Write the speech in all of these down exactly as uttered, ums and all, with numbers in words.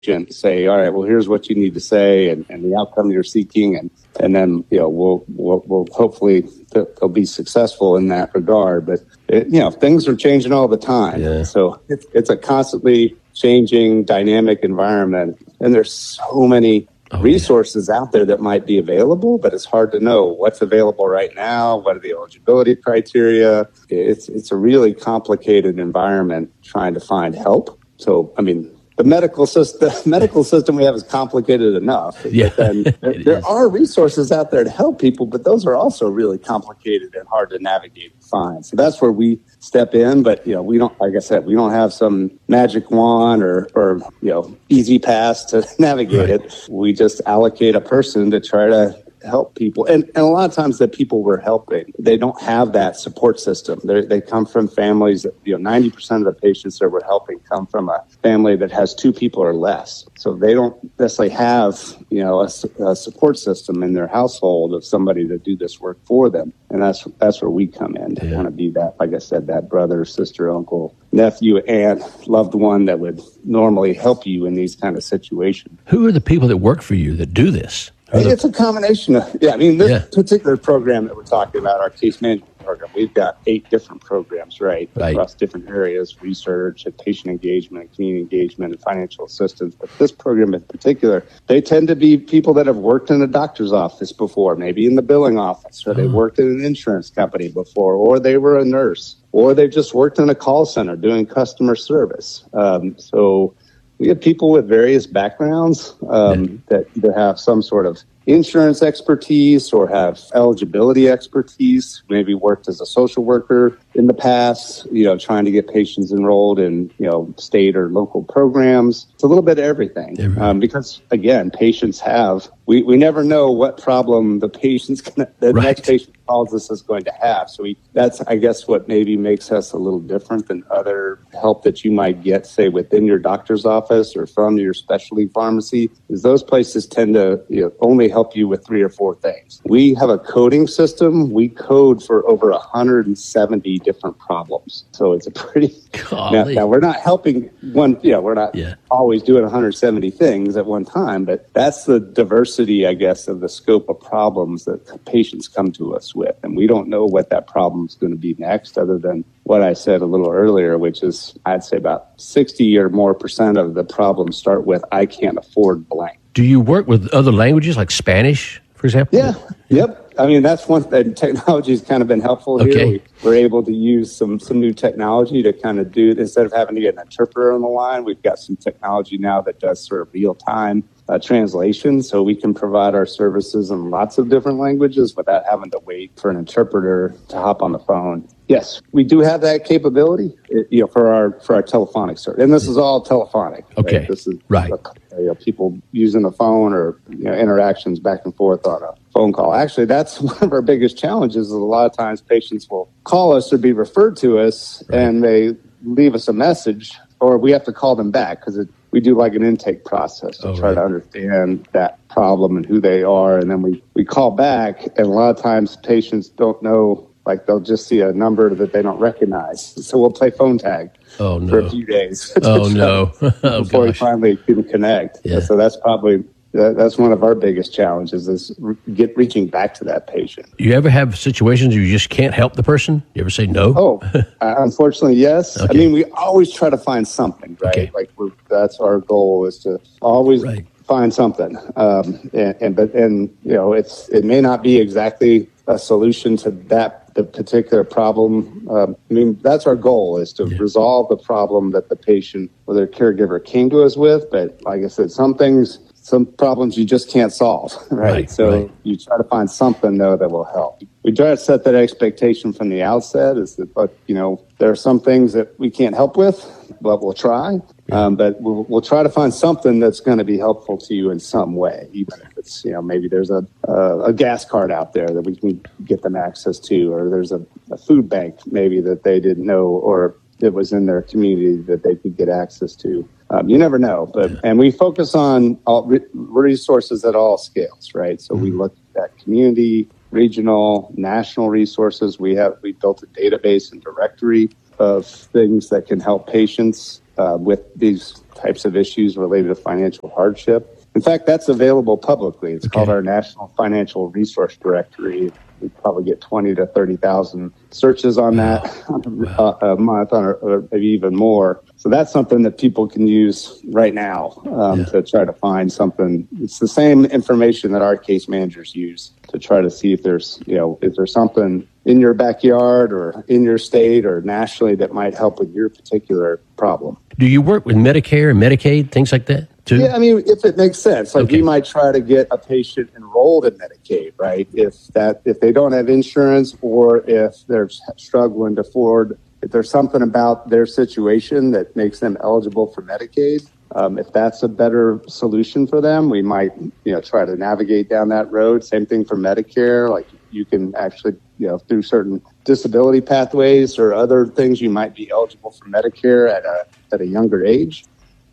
and say, all right, well, here's what you need to say and, and the outcome you're seeking. And, and then, you know, we'll, we'll, we'll hopefully th- they'll be successful in that regard. But, it, you know, things are changing all the time. Yeah. So it's, it's a constantly changing dynamic environment. And there's so many oh, resources yeah. out there that might be available, but it's hard to know what's available right now. What are the eligibility criteria? It's, it's a really complicated environment trying to find help. So, I mean, The medical system, the medical system we have is complicated enough. Yeah, and there, there are resources out there to help people, but those are also really complicated and hard to navigate and find. So that's where we step in. But you know, we don't, like I said, we don't have some magic wand or, or you know, easy pass to navigate right. it. We just allocate a person to try to help people. And, and a lot of times the people we're helping, they don't have that support system. They're, they come from families that, you know, ninety percent of the patients that we're helping come from a family that has two people or less. So they don't necessarily have, you know, a, a support system in their household of somebody to do this work for them. And that's, that's where we come in to yeah. want to be that, like I said, that brother, sister, uncle, nephew, aunt, loved one that would normally help you in these kind of situations. Who are the people that work for you that do this? It's a combination of, yeah, I mean, this yeah. particular program that we're talking about, our case management program, we've got eight different programs, right, right. across different areas, research, and patient engagement, community engagement, and financial assistance. But this program in particular, they tend to be people that have worked in a doctor's office before, maybe in the billing office, or they oh. worked in an insurance company before, or they were a nurse, or they've just worked in a call center doing customer service. Um, so we have people with various backgrounds um, yeah. that either have some sort of insurance expertise or have eligibility expertise, maybe worked as a social worker in the past, you know, trying to get patients enrolled in, you know, state or local programs. It's a little bit of everything. everything. Um, because, again, patients have, we, we never know what problem the patient's gonna, the right. next patient calls us is going to have. So we, that's, I guess, what maybe makes us a little different than other help that you might get, say, within your doctor's office or from your specialty pharmacy, is those places tend to, you know, only help you with three or four things. We have a coding system. We code for over one hundred seventy different problems. So it's a pretty... Now, now, we're not helping one... Yeah, we're not yeah. always doing one hundred seventy things at one time, but that's the diversity, I guess, of the scope of problems that patients come to us with. And we don't know what that problem is going to be next, other than what I said a little earlier, which is, I'd say about sixty or more percent of the problems start with, I can't afford blank. Do you work with other languages like Spanish, for example? Yeah. Yep. I mean, that's one thing. Technology has kind of been helpful okay. here. We, we're able to use some some new technology to kind of do, instead of having to get an interpreter on the line, we've got some technology now that does sort of real-time uh, translation. So we can provide our services in lots of different languages without having to wait for an interpreter to hop on the phone. Yes, we do have that capability, you know, for our for our telephonic service, and this is all telephonic. Okay, right? This is right. You know, people using the phone or, you know, interactions back and forth on a phone call. Actually, that's one of our biggest challenges. Is a lot of times patients will call us or be referred to us, right. and they leave us a message, or we have to call them back because we do like an intake process to oh, try right. to understand that problem and who they are, and then we we call back, and a lot of times patients don't know. Like, they'll just see a number that they don't recognize. So we'll play phone tag oh, no. for a few days. Oh, no. oh, before gosh. we finally can connect. Yeah. So that's probably, that, that's one of our biggest challenges, is re- get reaching back to that patient. You ever have situations you just can't help the person? You ever say no? Oh, uh, unfortunately, yes. Okay. I mean, we always try to find something, right? Okay. Like, we're, that's our goal, is to always right. find something. Um, and, and, but, and, you know, it's, it may not be exactly a solution to that the particular problem. Um, I mean, that's our goal, is to yeah. resolve the problem that the patient or their caregiver came to us with. But like I said, some things, some problems you just can't solve, right? right so right. you try to find something, though, that will help. We try to set that expectation from the outset, is that, but, you know, there are some things that we can't help with, but we'll try. Um, but we'll, we'll try to find something that's going to be helpful to you in some way, even if it's, you know, maybe there's a uh, a gas card out there that we can get them access to, or there's a, a food bank maybe that they didn't know, or it was in their community that they could get access to. Um, you never know, but and we focus on all re- resources at all scales, right? So mm-hmm. we look at community, regional, national resources. We have we built a database and directory of things that can help patients uh, with these types of issues related to financial hardship. In fact, that's available publicly. It's okay. called our National Financial Resource Directory. We probably get twenty to thirty thousand searches on that wow. a, a month, or, or maybe even more. So that's something that people can use right now um, yeah. to try to find something. It's the same information that our case managers use to try to see if there's, you know, if there's something in your backyard or in your state or nationally that might help with your particular problem. Do you work with Medicare and Medicaid, things like that, too? Yeah, I mean, if it makes sense. Like, okay. we might try to get a patient enrolled in Medicaid, right? If that, if they don't have insurance, or if they're struggling to afford, if there's something about their situation that makes them eligible for Medicaid, um, if that's a better solution for them, we might, you know, try to navigate down that road. Same thing for Medicare. Like, you can actually, you know, through certain disability pathways or other things, you might be eligible for Medicare at a at a younger age.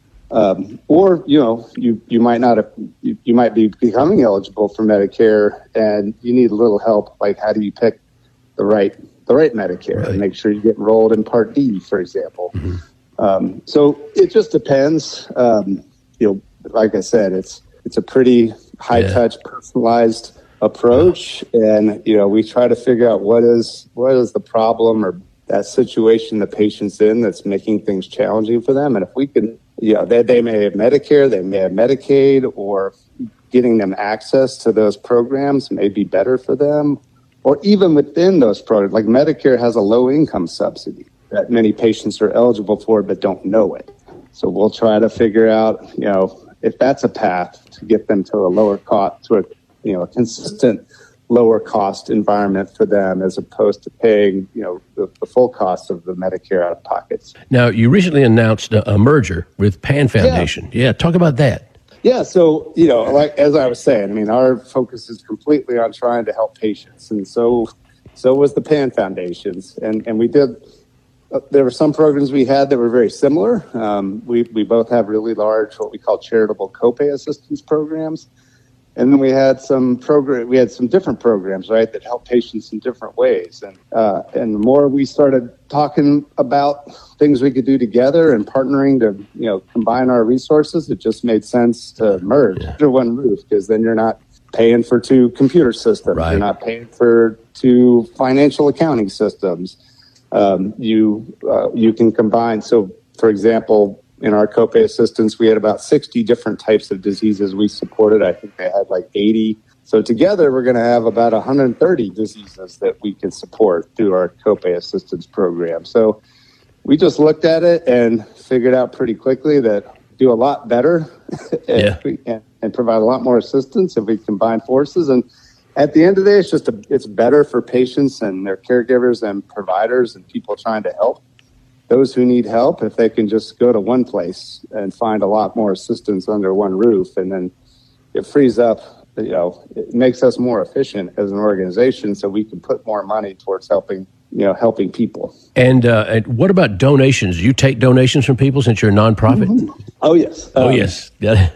Um, or, you know, you, you might not have, you, you might be becoming eligible for Medicare and you need a little help. Like, how do you pick the right, the right Medicare right. and make sure you get enrolled in Part D, for example. Mm-hmm. Um, so it just depends. Um, you know, like I said, it's, it's a pretty high yeah. touch, personalized approach. Wow. And, you know, we try to figure out what is, what is the problem or that situation the patient's in that's making things challenging for them. And if we can, you know, they, they may have Medicare, they may have Medicaid, or getting them access to those programs may be better for them. Or even within those programs, like Medicare has a low income subsidy that many patients are eligible for but don't know it. So we'll try to figure out, you know, if that's a path to get them to a lower cost, to a, you know, a consistent lower cost environment for them, as opposed to paying, you know, the, the full cost of the Medicare out of pockets. Now, you recently announced a, a merger with Pan Foundation. Yeah. yeah, talk about that. Yeah, so, you know, like as I was saying, I mean, our focus is completely on trying to help patients, and so so was the Pan Foundation's, and and we did. Uh, there were some programs we had that were very similar. Um, we we both have really large, what we call charitable copay assistance programs. And then we had some program, we had some different programs, right, that help patients in different ways. And uh, and the more we started talking about things we could do together and partnering to, you know, combine our resources, it just made sense to merge yeah. under one roof, because then you're not paying for two computer systems, right. You're not paying for two financial accounting systems. Um, you uh, you can combine. So, for example, in our copay assistance, we had about sixty different types of diseases we supported. I think they had like eighty. So together, we're going to have about one hundred thirty diseases that we can support through our copay assistance program. So we just looked at it and figured out pretty quickly that do a lot better and, yeah. we, and, and provide a lot more assistance if we combine forces. And at the end of the day, it's just a, it's better for patients and their caregivers and providers and people trying to help those who need help, if they can just go to one place and find a lot more assistance under one roof. And then it frees up, you know, it makes us more efficient as an organization, so we can put more money towards helping, you know, helping people. And, uh, and what about donations? Do you take donations from people since you're a nonprofit? Mm-hmm. Oh, yes. Oh, um, yes. Yeah.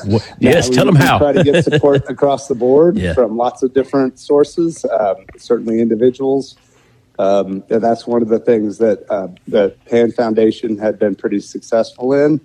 yes, we, tell them we how. try to get support across the board yeah. from lots of different sources, um, certainly individuals. Um, and that's one of the things that uh, the Pan Foundation had been pretty successful in,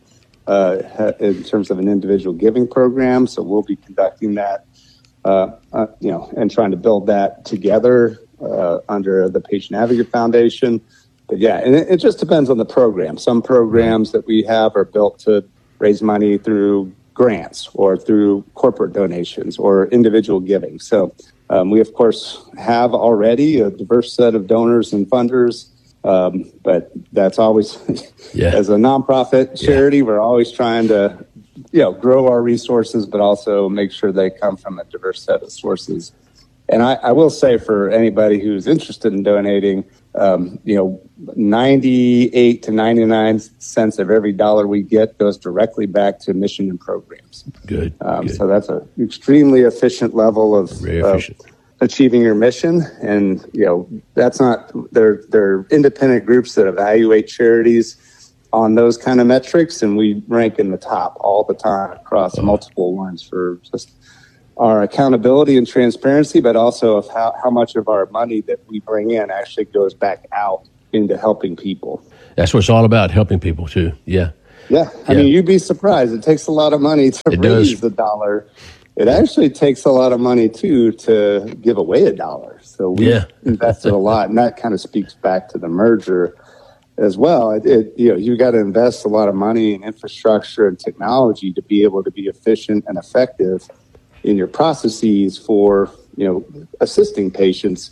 uh, in terms of an individual giving program. So we'll be conducting that, uh, uh, you know, and trying to build that together uh, under the Patient Advocate Foundation. But yeah, and it, it just depends on the program. Some programs that we have are built to raise money through grants or through corporate donations or individual giving. So Um, we, of course, have already a diverse set of donors and funders, um, but that's always, yeah. as a nonprofit charity, yeah. we're always trying to, you know, grow our resources, but also make sure they come from a diverse set of sources. And I, I will say, for anybody who's interested in donating, um, you know, ninety-eight to ninety-nine cents of every dollar we get goes directly back to mission and programs. Good. Um, good. So that's an extremely efficient level of, of achieving your mission. And, you know, that's not, they're, they're independent groups that evaluate charities on those kind of metrics. And we rank in the top all the time across oh. multiple ones for just our accountability and transparency, but also of how, how much of our money that we bring in actually goes back out into helping people. That's what it's all about, helping people too. Yeah. Yeah. I Yeah. mean, you'd be surprised. It takes a lot of money to It raise does. the dollar. It actually takes a lot of money, too, to give away a dollar. So we Yeah. invested a lot, and that kind of speaks back to the merger as well. It, it you know, you got to invest a lot of money in infrastructure and technology to be able to be efficient and effective in your processes for, you know, assisting patients.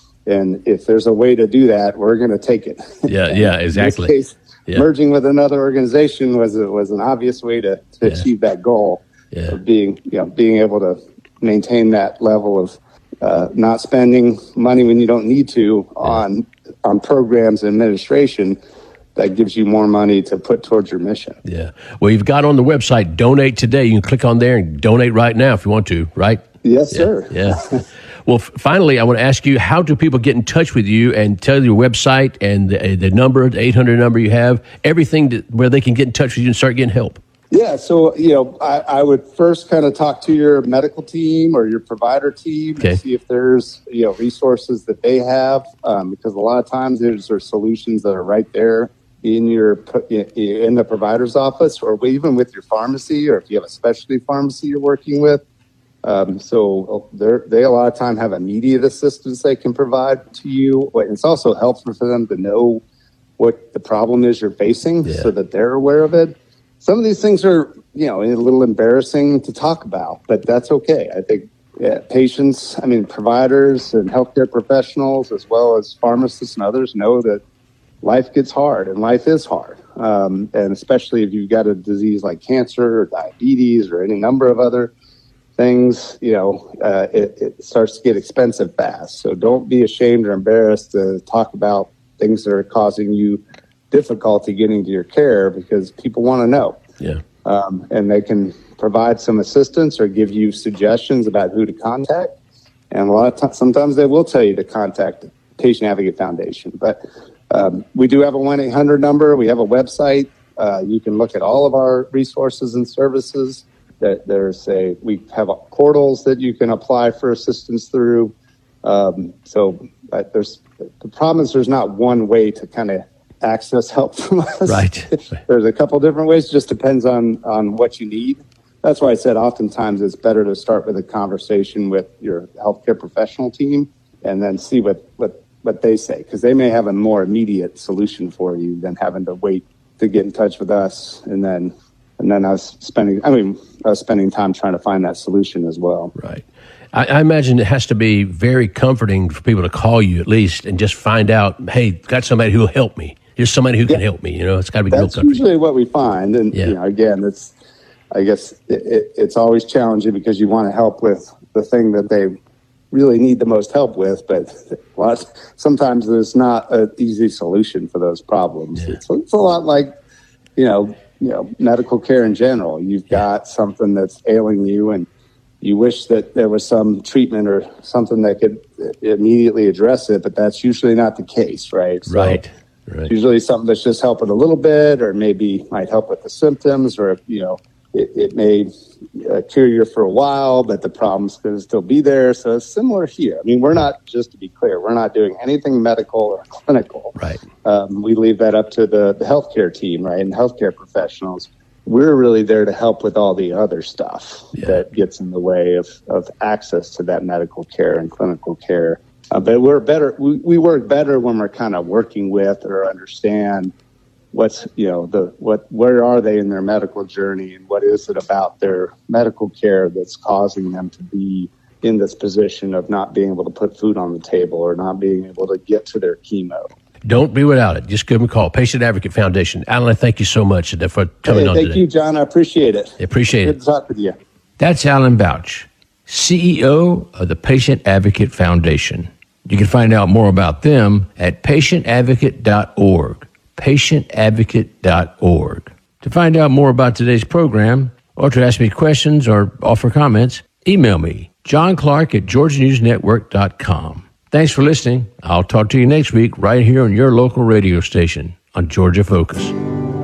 And if there's a way to do that, we're going to take it. Yeah, yeah, exactly. In this case, Yeah. merging with another organization was a, was an obvious way to, to Yeah. achieve that goal Yeah. of being, you know, being able to maintain that level of uh, not spending money when you don't need to on on programs and administration that gives you more money to put towards your mission. Yeah. Well, you've got on the website, donate today. You can click on there and donate right now if you want to, right? Yes, Yeah, sir. Yeah. Well, f- finally, I want to ask you, how do people get in touch with you and tell your website and the, the number, the eight hundred number you have, everything to, where they can get in touch with you and start getting help? Yeah, so, you know, I, I would first kind of talk to your medical team or your provider team Okay. and see if there's, you know, resources that they have, um, because a lot of times there's are solutions that are right there in your in the provider's office, or even with your pharmacy, or if you have a specialty pharmacy you're working with. Um, so they're, they a lot of time have immediate assistance they can provide to you. It's also helpful for them to know what the problem is you're facing, Yeah. so that they're aware of it. Some of these things are, you know, a little embarrassing to talk about, but that's okay. I think yeah, patients, I mean, providers and healthcare professionals, as well as pharmacists and others, know that life gets hard, and life is hard. Um, and especially if you've got a disease like cancer or diabetes or any number of other things, you know, uh, it, it starts to get expensive fast. So don't be ashamed or embarrassed to talk about things that are causing you difficulty getting to your care, because people want to know. Yeah. Um, and they can provide some assistance or give you suggestions about who to contact. And a lot of times, sometimes they will tell you to contact the Patient Advocate Foundation. But um, we do have a one eight hundred number. We have a website. Uh, you can look at all of our resources and services. That there's a we have portals that you can apply for assistance through. Um, so but there's the problem is there's not one way to kind of access help from us. Right. There's a couple different ways. It just depends on on what you need. That's why I said oftentimes it's better to start with a conversation with your healthcare professional team and then see what what what they say, because they may have a more immediate solution for you than having to wait to get in touch with us and then and then us spending I mean us spending time trying to find that solution as well. Right. I, I imagine it has to be very comforting for people to call you at least and just find out, hey, got somebody who will help me. Here's somebody who can help me. You know, it's got to be real That's comforting. usually what we find. And, Yeah. you know, again, it's, I guess it, it, it's always challenging because you want to help with the thing that they really need the most help with. But a lot, sometimes there's not an easy solution for those problems. Yeah. It's, it's a lot like, you know, you know, medical care in general. You've got something that's ailing you and you wish that there was some treatment or something that could immediately address it, but that's usually not the case, right? So Right. Right. usually something that's just helping a little bit, or maybe might help with the symptoms, or, you know, it, it may uh, cure you for a while, but the problem's going to still be there. So it's similar here. I mean, we're not, just to be clear, we're not doing anything medical or clinical. Right. Um, we leave that up to the, the healthcare team, right, and healthcare professionals. We're really there to help with all the other stuff Yeah. that gets in the way of, of access to that medical care and clinical care. Uh, but we're better. We, we work better when we're kind of working with or understand what's, you know, the what where are they in their medical journey, and what is it about their medical care that's causing them to be in this position of not being able to put food on the table or not being able to get to their chemo. Don't be without it. Just give them a call. Patient Advocate Foundation. Alan, I thank you so much for coming Hey, on thank today. you, John. I appreciate it. I appreciate Good it. to talk with you. That's Alan Bouch, C E O of the Patient Advocate Foundation. You can find out more about them at patient advocate dot org, patient advocate dot org. To find out more about today's program, or to ask me questions or offer comments, email me, John Clark at georgia news network dot com. Thanks for listening. I'll talk to you next week right here on your local radio station on Georgia Focus.